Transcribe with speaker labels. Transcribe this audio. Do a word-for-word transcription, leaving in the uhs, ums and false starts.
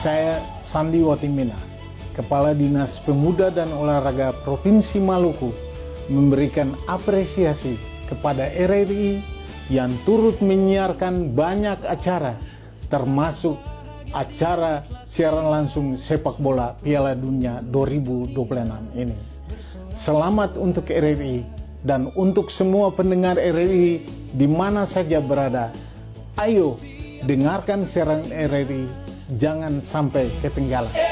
Speaker 1: Saya Sandi Watimina, Kepala Dinas Pemuda dan Olahraga Provinsi Maluku, memberikan apresiasi kepada R R I yang turut menyiarkan banyak acara, termasuk acara siaran langsung sepak bola Piala Dunia dua ribu dua puluh enam ini. Selamat untuk R R I dan untuk semua pendengar R R I di mana saja berada. Ayo dengarkan siaran R R I, jangan sampai ketinggalan.